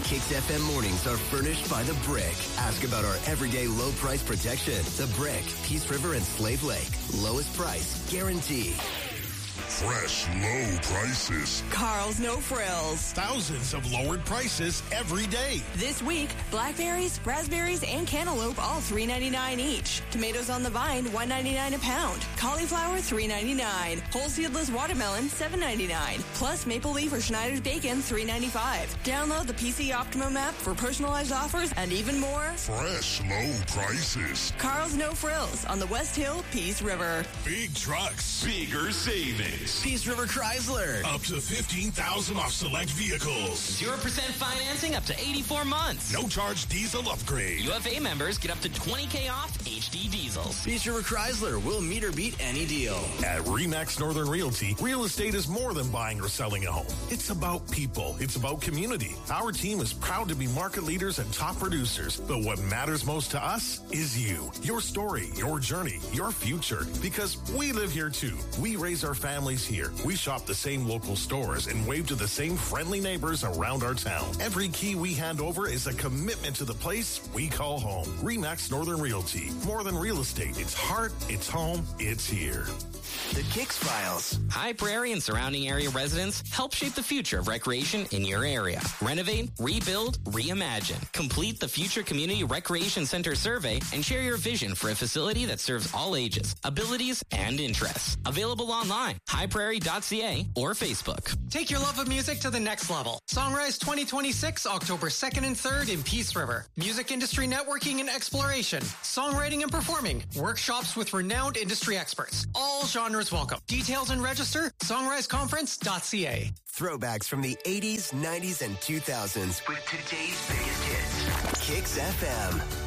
Kicks FM mornings are furnished by The Brick. Ask about our everyday low price protection. The Brick, Peace River and Slave Lake. Lowest price guarantee. Fresh, low prices. Carl's No Frills. Thousands of lowered prices every day. This week, blackberries, raspberries, and cantaloupe all $3.99 each. Tomatoes on the vine, $1.99 a pound. Cauliflower, $3.99. Whole seedless watermelon, $7.99. Plus maple leaf or Schneider's bacon, $3.95. Download the PC Optimum app for personalized offers and even more. Fresh, low prices. Carl's No Frills on the West Hill, Peace River. Big trucks. Bigger savings. Peace River Chrysler. Up to $15,000 off select vehicles. 0% financing up to 84 months. No charge diesel upgrade. UFA members get up to $20K off HD diesels. Peace River Chrysler will meet or beat any deal. At RE/MAX Northern Realty, real estate is more than buying or selling a home. It's about people. It's about community. Our team is proud to be market leaders and top producers. But what matters most to us is you, your story, your journey, your future. Because we live here too. We raise our families here. We shop the same local stores and wave to the same friendly neighbors around our town. Every key we hand over is a commitment to the place we call home. RE/MAX Northern Realty. More than real estate. It's heart, it's home, it's here. The Kicks Files. High Prairie and surrounding area residents help shape the future of recreation in your area. Renovate, rebuild, reimagine. Complete the Future Community Recreation Center survey and share your vision for a facility that serves all ages, abilities, and interests. Available online, highprairie.ca or Facebook. Take your love of music to the next level. Songrise 2026, October 2nd and 3rd in Peace River. Music industry networking and exploration. Songwriting and performing. Workshops with renowned industry experts. All genres welcome. Details and register, songriseconference.ca. Throwbacks from the 80s, 90s, and 2000s with today's biggest hits. Kicks FM.